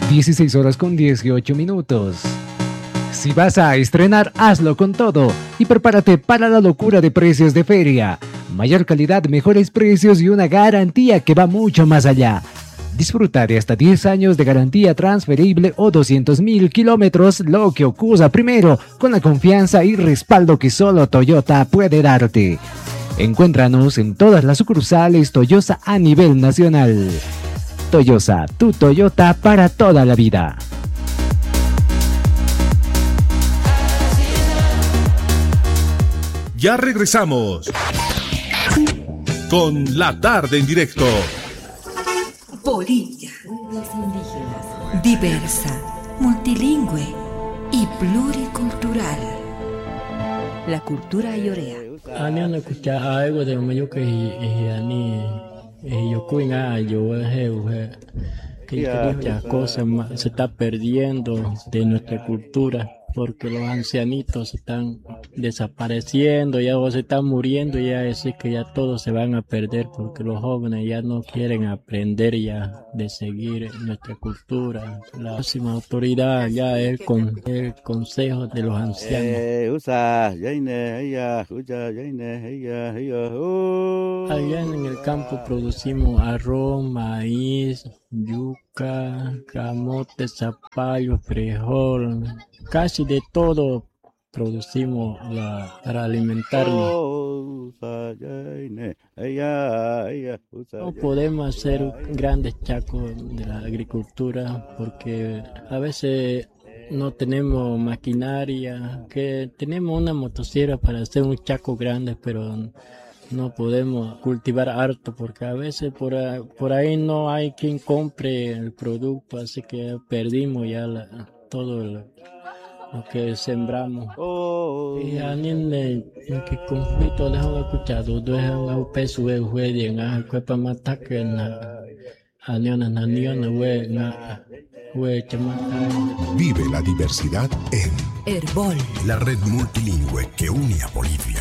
16 horas con 18 minutos. Si vas a estrenar, hazlo con todo y prepárate para la locura de precios de feria. Mayor calidad, mejores precios y una garantía que va mucho más allá. Disfruta de hasta 10 años de garantía transferible o 200.000 kilómetros, lo que ocurra primero, con la confianza y respaldo que solo Toyota puede darte. Encuéntranos en todas las sucursales Toyota a nivel nacional. Toyota, tu Toyota para toda la vida. Ya regresamos con La Tarde en Directo. Bolivia, pueblos indígenas, diversa, multilingüe y pluricultural. La cultura ayorea. Ani no escucha algo de lo que ani yo cuina yo que muchas cosas se está perdiendo de nuestra cultura porque los ancianitos están desapareciendo, ya o se están muriendo, ya es que ya todos se van a perder porque los jóvenes ya no quieren aprender ya de seguir nuestra cultura. La próxima autoridad ya es el consejo de los ancianos. Allá en el campo producimos arroz, maíz, yuca, camote, zapallo, frijol, casi de todo producimos para alimentarnos. No podemos hacer grandes chacos de la agricultura porque a veces no tenemos maquinaria, que tenemos una motosierra para hacer un chaco grande, pero no podemos cultivar harto porque a veces por ahí no hay quien compre el producto, así que perdimos ya todo lo que sembramos. Y a en que conflicto dejamos escuchado, dejan a peso el juez a cuerpo mata que na Vive la diversidad en Herbol, la red multilingüe que une a Bolivia.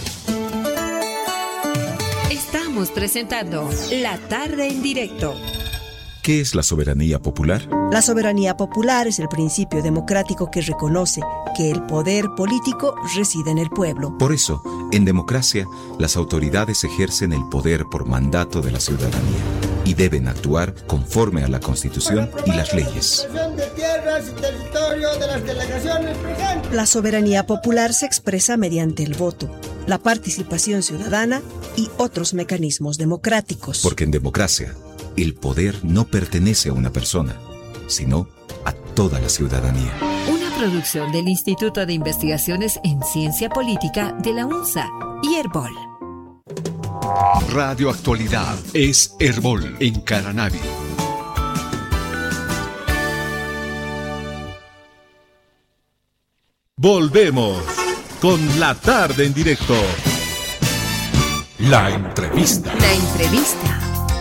Estamos presentando La Tarde en Directo. ¿Qué es la soberanía popular? La soberanía popular es el principio democrático que reconoce que el poder político reside en el pueblo. Por eso, en democracia, las autoridades ejercen el poder por mandato de la ciudadanía y deben actuar conforme a la Constitución y las leyes. La soberanía popular se expresa mediante el voto, la participación ciudadana y otros mecanismos democráticos. Porque en democracia, el poder no pertenece a una persona, sino a toda la ciudadanía. Una producción del Instituto de Investigaciones en Ciencia Política de la UNSA y Herbol. Radio Actualidad es Herbol en Caranavi. Volvemos con La Tarde en Directo. La entrevista. La entrevista.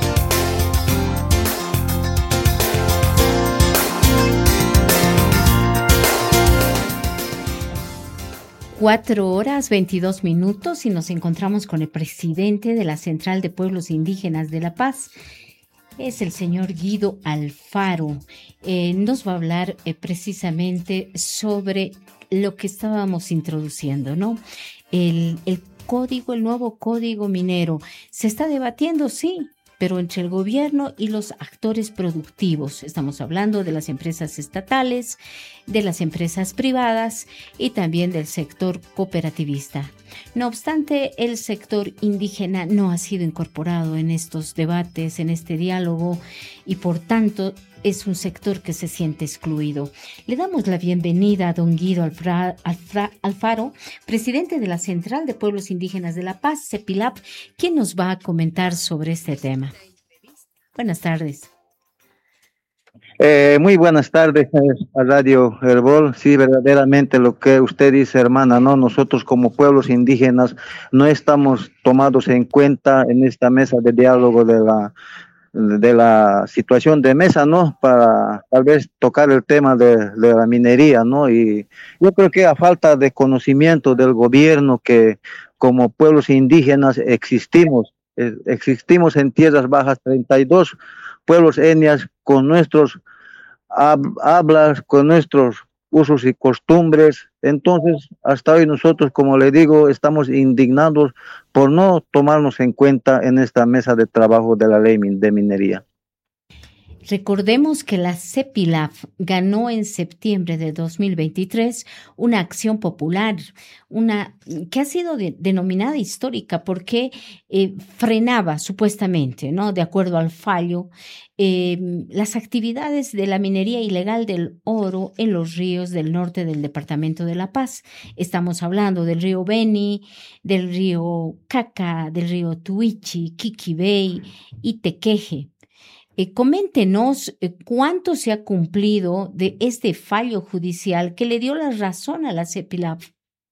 Cuatro horas 22 minutos y nos encontramos con el presidente de la Central de Pueblos Indígenas de La Paz. Es el señor Guido Alfaro. Nos va a hablar precisamente sobre lo que estábamos introduciendo, ¿no? El nuevo código minero. Se está debatiendo, sí, pero entre el gobierno y los actores productivos. Estamos hablando de las empresas estatales, de las empresas privadas y también del sector cooperativista. No obstante, el sector indígena no ha sido incorporado en estos debates, en este diálogo, y por tanto es un sector que se siente excluido. Le damos la bienvenida a don Guido Alfaro, presidente de la Central de Pueblos Indígenas de La Paz, CEPILAP, quien nos va a comentar sobre este tema. Buenas tardes. Muy buenas tardes a Radio Herbol. Sí, verdaderamente lo que usted dice, hermana, ¿no? Nosotros como pueblos indígenas no estamos tomados en cuenta en esta mesa de diálogo de la situación de mesa, ¿no? Para tal vez tocar el tema de la minería, ¿no? Y yo creo que a falta de conocimiento del gobierno que como pueblos indígenas existimos en tierras bajas, 32 pueblos etnias con nuestros habla con nuestros usos y costumbres. Entonces, hasta hoy nosotros, como le digo, estamos indignados por no tomarnos en cuenta en esta mesa de trabajo de la ley de minería. Recordemos que la CEPILAF ganó en septiembre de 2023 una acción popular, una que ha sido denominada histórica porque frenaba supuestamente, ¿no? De acuerdo al fallo, las actividades de la minería ilegal del oro en los ríos del norte del departamento de La Paz. Estamos hablando del río Beni, del río Caca, del río Tuichi, Quiquibey y Tequeje. Coméntenos cuánto se ha cumplido de este fallo judicial que le dio la razón a la CEPILAF.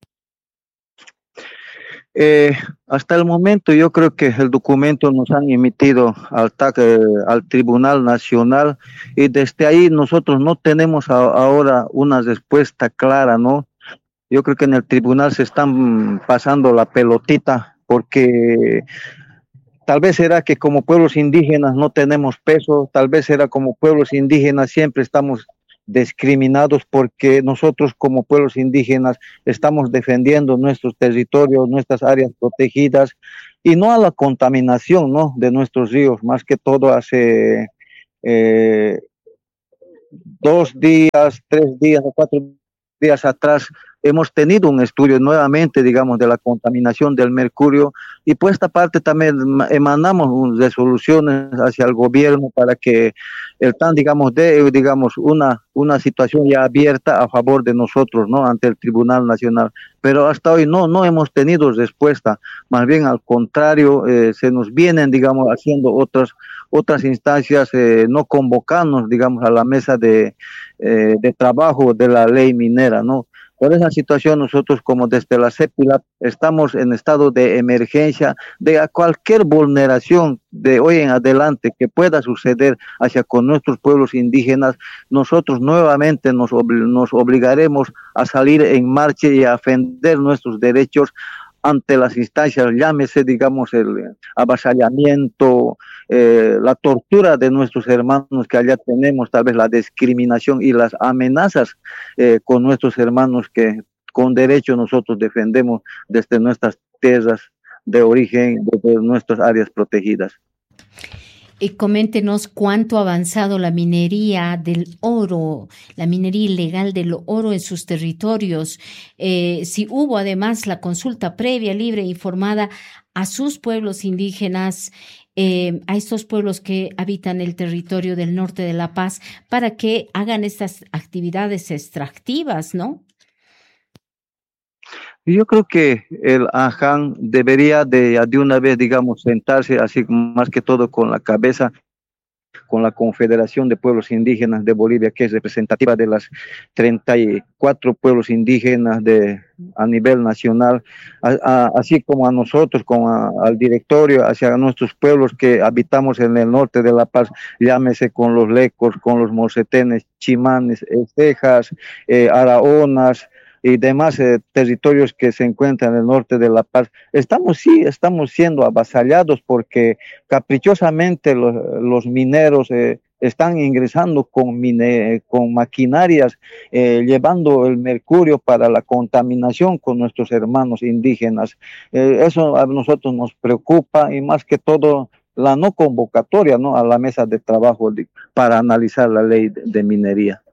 Hasta el momento yo creo que el documento nos han emitido al Tribunal Nacional y desde ahí nosotros no tenemos ahora una respuesta clara, ¿no? Yo creo que en el tribunal se están pasando la pelotita porque tal vez será que como pueblos indígenas no tenemos peso, tal vez será como pueblos indígenas siempre estamos discriminados porque nosotros como pueblos indígenas estamos defendiendo nuestros territorios, nuestras áreas protegidas y no a la contaminación, ¿no? De nuestros ríos, más que todo hace 2 días, 3 días o 4 días atrás hemos tenido un estudio nuevamente, digamos, de la contaminación del mercurio y por esta parte también emanamos resoluciones hacia el gobierno para que el TAN, digamos, dé, digamos, una situación ya abierta a favor de nosotros, ¿no? Ante el Tribunal Nacional. Pero hasta hoy no hemos tenido respuesta, más bien al contrario, se nos vienen, digamos, haciendo otras instancias, no convocarnos, digamos, a la mesa de trabajo de la ley minera, ¿no? Por esa situación nosotros como desde la CEPILAF estamos en estado de emergencia de cualquier vulneración de hoy en adelante que pueda suceder hacia con nuestros pueblos indígenas. Nosotros nuevamente nos obligaremos a salir en marcha y a defender nuestros derechos ante las instancias, llámese, digamos, el avasallamiento, la tortura de nuestros hermanos que allá tenemos, tal vez la discriminación y las amenazas con nuestros hermanos que con derecho nosotros defendemos desde nuestras tierras de origen, desde nuestras áreas protegidas. Coméntenos cuánto ha avanzado la minería del oro, la minería ilegal del oro en sus territorios, si hubo además la consulta previa, libre e informada a sus pueblos indígenas, a estos pueblos que habitan el territorio del norte de La Paz, para que hagan estas actividades extractivas, ¿no? Yo creo que el AJAN debería de una vez, digamos, sentarse así más que todo con la cabeza, con la Confederación de Pueblos Indígenas de Bolivia, que es representativa de las 34 pueblos indígenas a nivel nacional, así como a nosotros, al directorio, hacia nuestros pueblos que habitamos en el norte de La Paz, llámese con los lecos, con los morcetenes, chimanes, cejas, araonas, y demás territorios que se encuentran en el norte de La Paz. Estamos siendo avasallados porque caprichosamente los mineros están ingresando con maquinarias, llevando el mercurio para la contaminación con nuestros hermanos indígenas. Eso a nosotros nos preocupa y más que todo la no convocatoria, ¿no? A la mesa de trabajo para analizar la ley de minería.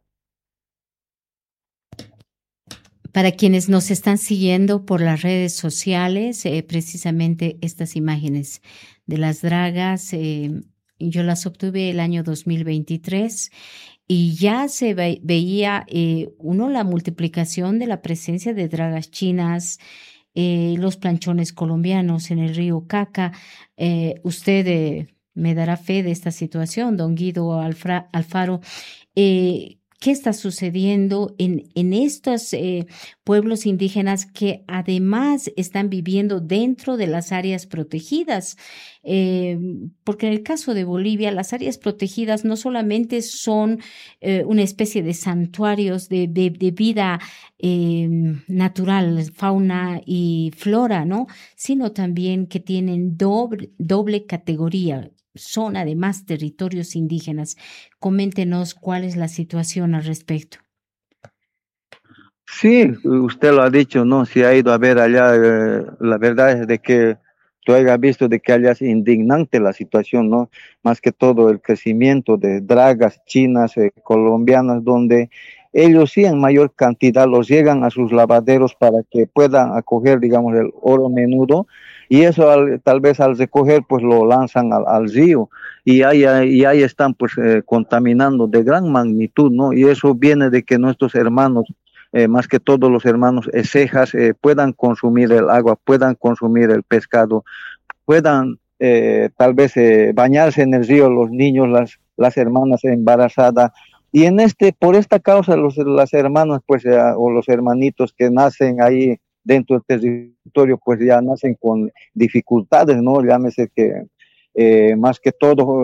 Para quienes nos están siguiendo por las redes sociales, precisamente estas imágenes de las dragas, yo las obtuve el año 2023 y ya se veía, la multiplicación de la presencia de dragas chinas, los planchones colombianos en el río Caca. Usted me dará fe de esta situación, don Guido Alfaro. ¿Qué está sucediendo en estos pueblos indígenas que además están viviendo dentro de las áreas protegidas? Porque en el caso de Bolivia, las áreas protegidas no solamente son una especie de santuarios de vida natural, fauna y flora, ¿no? Sino también que tienen doble categoría. zona de más territorios indígenas. Coméntenos cuál es la situación al respecto. Sí, usted lo ha dicho, ¿no? Si ha ido a ver allá, la verdad es de que tú hayas visto de que allá es indignante la situación, ¿no? Más que todo el crecimiento de dragas chinas, colombianas, donde ellos sí en mayor cantidad los llegan a sus lavaderos para que puedan acoger, digamos, el oro menudo, y eso tal vez al recoger pues lo lanzan al río, y ahí están pues contaminando de gran magnitud, ¿no? Y eso viene de que nuestros hermanos, más que todos los hermanos cejas, puedan consumir el agua, puedan consumir el pescado, puedan tal vez bañarse en el río los niños, las hermanas embarazadas. Y por esta causa las hermanas pues o los hermanitos que nacen ahí dentro del territorio pues ya nacen con dificultades, ¿no? Llámese que más que todo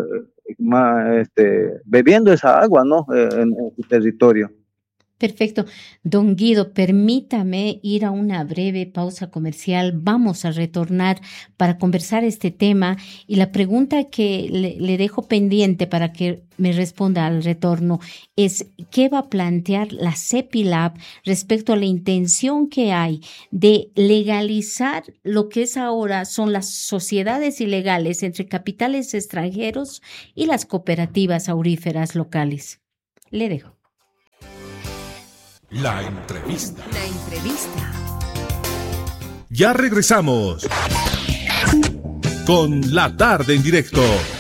bebiendo esa agua, ¿no? En su territorio. Perfecto. Don Guido, permítame ir a una breve pausa comercial. Vamos a retornar para conversar este tema, y la pregunta que le dejo pendiente para que me responda al retorno es: ¿qué va a plantear la CEPILAB respecto a la intención que hay de legalizar lo que es ahora son las sociedades ilegales entre capitales extranjeros y las cooperativas auríferas locales? Le dejo. La entrevista. La entrevista. Ya regresamos con La Tarde en Directo